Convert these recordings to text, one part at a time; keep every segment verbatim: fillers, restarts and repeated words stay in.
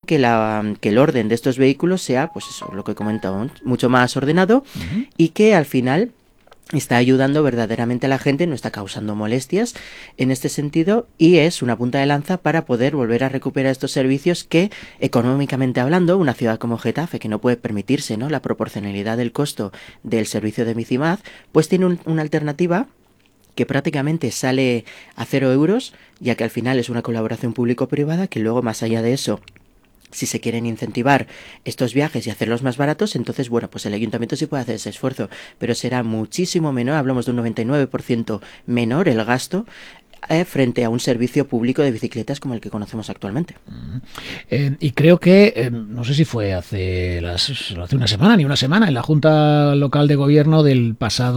que, la, que el orden de estos vehículos sea, pues eso, lo que he comentado, mucho más ordenado uh-huh. y que al final está ayudando verdaderamente a la gente, no está causando molestias en este sentido y es una punta de lanza para poder volver a recuperar estos servicios que, económicamente hablando, una ciudad como Getafe, que no puede permitirse, ¿no?, la proporcionalidad del costo del servicio de Bicimad, pues tiene un, una alternativa que prácticamente sale a cero euros, ya que al final es una colaboración público-privada que luego, más allá de eso, si se quieren incentivar estos viajes y hacerlos más baratos, entonces, bueno, pues el ayuntamiento sí puede hacer ese esfuerzo, pero será muchísimo menor, hablamos de un noventa y nueve por ciento menor el gasto eh, frente a un servicio público de bicicletas como el que conocemos actualmente. Uh-huh. Eh, y creo que, eh, no sé si fue hace, las, hace una semana, ni una semana, en la Junta Local de Gobierno del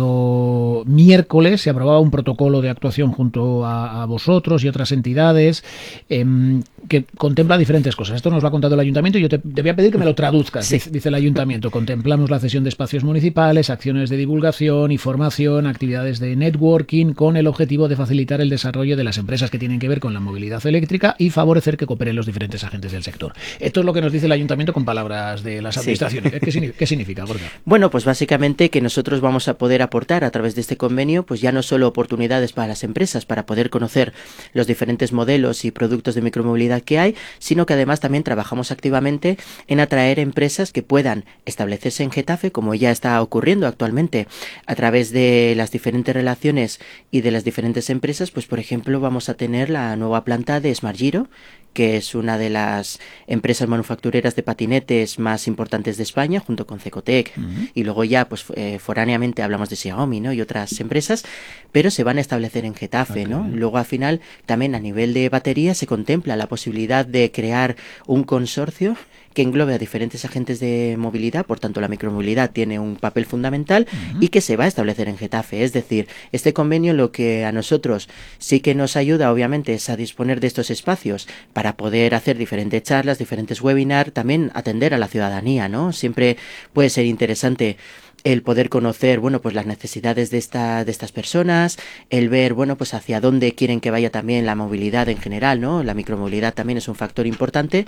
pasado miércoles se aprobaba un protocolo de actuación junto a, a vosotros y otras entidades eh, que contempla diferentes cosas. Esto nos lo ha contado el Ayuntamiento y yo te, te voy a pedir que me lo traduzcas. Sí. Dice, dice el Ayuntamiento: contemplamos la cesión de espacios municipales, acciones de divulgación y formación, actividades de networking con el objetivo de facilitar el desarrollo de las empresas que tienen que ver con la movilidad eléctrica y favorecer que cooperen los diferentes agentes del sector. Esto es lo que nos dice el Ayuntamiento con palabras de las administraciones. Sí. ¿Qué, significa, ¿Qué significa, Gorka? Bueno, pues básicamente que nosotros vamos a poder aportar a través de este convenio, pues ya no solo oportunidades para las empresas para poder conocer los diferentes modelos y productos de micromovilidad que hay, sino que además también trabajamos activamente en atraer empresas que puedan establecerse en Getafe, como ya está ocurriendo actualmente a través de las diferentes relaciones y de las diferentes empresas. Pues por ejemplo vamos a tener la nueva planta de Smart Giro, que es una de las empresas manufactureras de patinetes más importantes de España, junto con Cecotec, uh-huh. y luego ya pues eh, foráneamente hablamos de Xiaomi, ¿no?, y otras empresas, pero se van a establecer en Getafe, okay. ¿no? Luego al final también a nivel de batería se contempla la posibilidad de crear un consorcio que englobe a diferentes agentes de movilidad, por tanto la micromovilidad tiene un papel fundamental uh-huh. y que se va a establecer en Getafe. Es decir, este convenio lo que a nosotros sí que nos ayuda obviamente es a disponer de estos espacios para poder hacer diferentes charlas, diferentes webinars, también atender a la ciudadanía, ¿no? Siempre puede ser interesante el poder conocer, bueno, pues las necesidades de esta, de estas personas, el ver, bueno, pues hacia dónde quieren que vaya también la movilidad en general, ¿no? La micromovilidad también es un factor importante,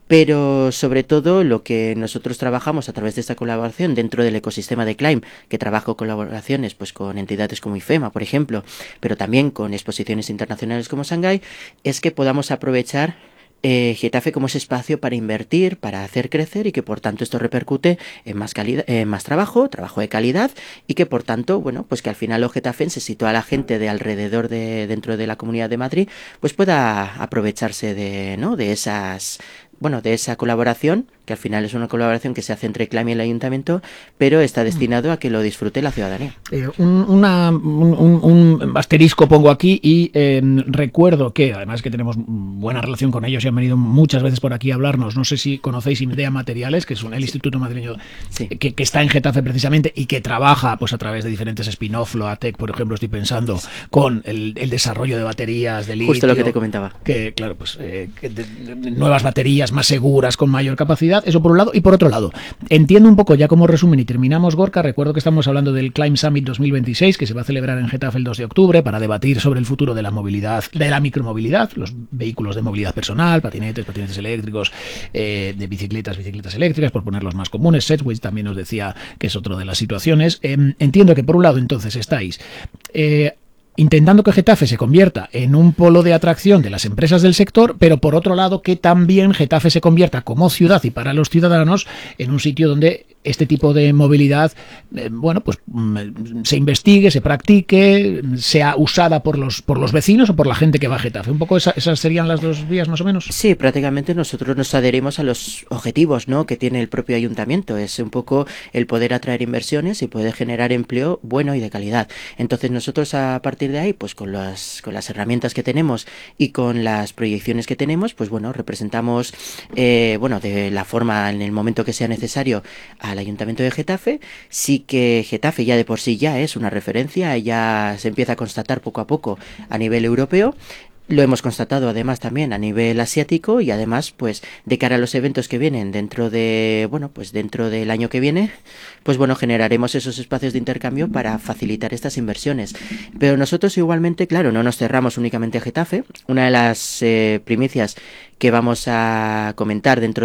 pero sobre todo lo que nosotros trabajamos a través de esta colaboración dentro del ecosistema de Climb, que trabajo colaboraciones pues con entidades como IFEMA, por ejemplo, pero también con exposiciones internacionales como Shanghái, es que podamos aprovechar Eh, Getafe como ese espacio para invertir, para hacer crecer y que por tanto esto repercute en más calidad, en más trabajo, trabajo de calidad y que por tanto, bueno, pues que al final los getafenses y toda la gente de alrededor de dentro de la Comunidad de Madrid pues pueda aprovecharse de, ¿no?, de esas, bueno, de esa colaboración, que al final es una colaboración que se hace entre Climb y el Ayuntamiento, pero está destinado a que lo disfrute la ciudadanía. Eh, un, una, un, un asterisco pongo aquí y eh, recuerdo que, además que tenemos buena relación con ellos y han venido muchas veces por aquí a hablarnos, no sé si conocéis Idea Materiales, que es un, el Instituto Madrileño sí. que, que está en Getafe precisamente y que trabaja pues a través de diferentes spin-off, Loatec, por ejemplo, estoy pensando, con el, el desarrollo de baterías de litio. Justo lo que te comentaba. Que, claro, pues eh, que de, de, nuevas baterías más seguras, con mayor capacidad, eso por un lado, y por otro lado, entiendo un poco ya como resumen y terminamos, Gorka, recuerdo que estamos hablando del Climb Summit dos mil veintiséis, que se va a celebrar en Getafe el dos de octubre para debatir sobre el futuro de la movilidad, de la micromovilidad, los vehículos de movilidad personal, patinetes, patinetes eléctricos, eh, de bicicletas, bicicletas eléctricas, por poner los más comunes. Segway también nos decía que es otra de las situaciones. Eh, entiendo que por un lado entonces estáis eh, intentando que Getafe se convierta en un polo de atracción de las empresas del sector, pero por otro lado que también Getafe se convierta como ciudad y para los ciudadanos en un sitio donde este tipo de movilidad, eh, bueno, pues se investigue, se practique, sea usada por los por los vecinos o por la gente que va a Getafe. Un poco esa, esas serían las dos vías más o menos. Sí, prácticamente nosotros nos adherimos a los objetivos, ¿no?, que tiene el propio ayuntamiento. Es un poco el poder atraer inversiones y poder generar empleo bueno y de calidad. Entonces nosotros a partir de ahí, pues con las con las herramientas que tenemos y con las proyecciones que tenemos, pues bueno, representamos eh, bueno, de la forma en el momento que sea necesario al Ayuntamiento de Getafe. Sí que Getafe ya de por sí ya es una referencia, ya se empieza a constatar poco a poco a nivel europeo. Lo hemos constatado además también a nivel asiático y además pues de cara a los eventos que vienen dentro de, bueno, pues dentro del año que viene, pues bueno, generaremos esos espacios de intercambio para facilitar estas inversiones. Pero nosotros igualmente, claro, no nos cerramos únicamente a Getafe. Una de las eh, primicias que vamos a comentar dentro